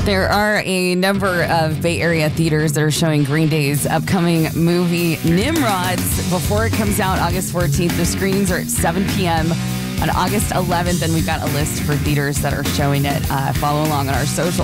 There are a number of Bay Area theaters that are showing Green Day's upcoming movie Nimrods before it comes out August 14th. The screenings are at 7 p.m. on August 11th, and we've got a list for theaters that are showing it. Follow along on our social.